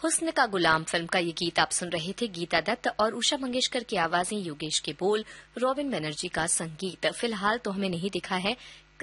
हुस्न का गुलाम फिल्म का ये गीत आप सुन रहे थे। गीता दत्त और उषा मंगेशकर की आवाजें, योगेश के बोल, रॉबिन बनर्जी का संगीत। फिलहाल तो हमें नहीं दिखा है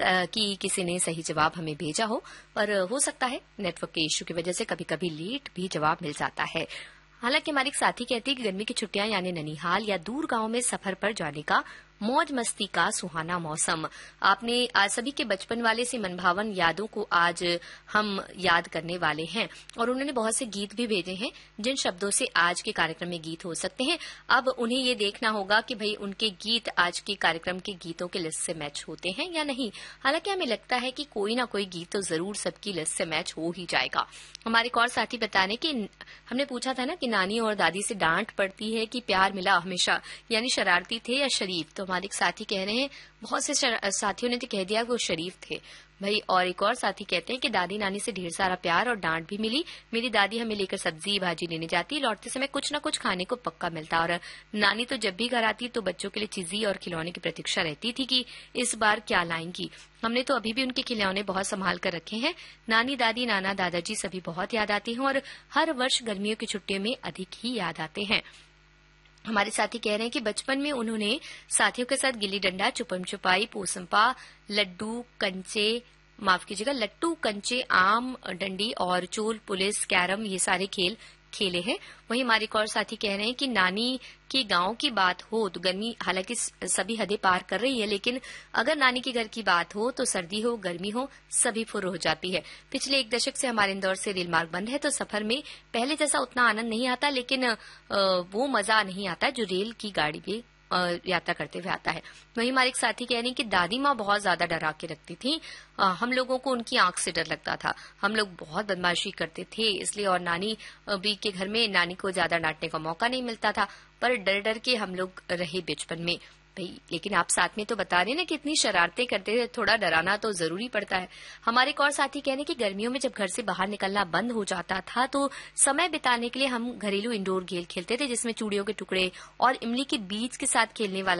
कि किसी ने सही जवाब हमें भेजा हो, पर हो सकता है नेटवर्क के इश्यू की वजह से कभी कभी लेट भी जवाब मिल जाता है। हालांकि हमारी एक साथी कहती है कि गर्मी की छुट्टियां यानी ननिहाल या दूर गांव में सफर पर जाने का मौज मस्ती का सुहाना मौसम। आपने आज सभी के बचपन वाले सी मनभावन यादों को आज हम याद करने वाले हैं और उन्होंने बहुत से गीत भी भेजे हैं जिन शब्दों से आज के कार्यक्रम में गीत हो सकते हैं। अब उन्हें ये देखना होगा कि भाई उनके गीत आज के कार्यक्रम के गीतों के लिस्ट से मैच होते हैं या नहीं। हालांकि हमें लगता है कि कोई ना कोई गीत तो जरूर सबकी लिस्ट से मैच हो ही जाएगा। हमारे एक और साथी बताने कि हमने पूछा था ना कि नानी और दादी से डांट पड़ती है कि प्यार मिला हमेशा, यानी शरारती थे या शरीफ। तो हमारे एक साथी कह रहे हैं, बहुत से साथियों ने तो कह दिया कि वो शरीफ थे भाई। और एक और साथी कहते हैं कि दादी नानी से ढेर सारा प्यार और डांट भी मिली। मेरी दादी हमें लेकर सब्जी भाजी लेने जाती, लौटते समय कुछ न कुछ खाने को पक्का मिलता। और नानी तो जब भी घर आती तो बच्चों के लिए चीजी और खिलौने की प्रतीक्षा रहती थी कि इस बार क्या लाएंगी। हमने तो अभी भी उनके खिलौने बहुत संभाल कर रखे हैं। नानी दादी नाना दादाजी सभी बहुत याद आते हैं और हर वर्ष गर्मियों की छुट्टियों में अधिक ही याद आते हैं। हमारे साथी कह रहे हैं कि बचपन में उन्होंने साथियों के साथ गिल्ली डंडा, छुपम छुपाई, पोसंपा, लड्डू कंचे, माफ कीजिएगा, लट्टू कंचे, आम डंडी और चोल पुलिस, कैरम, ये सारे खेल खेले हैं। वहीं हमारे एक और साथी कह रहे हैं कि नानी के गांव की बात हो तो गर्मी हालांकि सभी हदें पार कर रही है, लेकिन अगर नानी के घर की बात हो तो सर्दी हो गर्मी हो सभी फुर हो जाती है। पिछले एक दशक से हमारे इंदौर से रेल मार्ग बंद है तो सफर में पहले जैसा उतना आनंद नहीं आता, लेकिन वो मजा नहीं आता जो रेल की गाड़ी में यात्रा करते हुए आता है। वहीं हमारे एक साथी कह रही हैं कि दादी माँ बहुत ज्यादा डरा के रखती थी। हम लोगों को उनकी आंख से डर लगता था। हम लोग बहुत बदमाशी करते थे इसलिए, और नानी भी के घर में नानी को ज्यादा डांटने का मौका नहीं मिलता था, पर डर डर के हम लोग रहे बचपन में भाई। लेकिन आप साथ में तो बता रहे ना कि इतनी शरारतें करते थे, थोड़ा डराना तो जरूरी पड़ता है। हमारे एक और साथी कहने कि गर्मियों में जब घर से बाहर निकलना बंद हो जाता था तो समय बिताने के लिए हम घरेलू इंडोर खेल खेलते थे, जिसमें चूड़ियों के टुकड़े और इमली के बीज के साथ खेलने वाला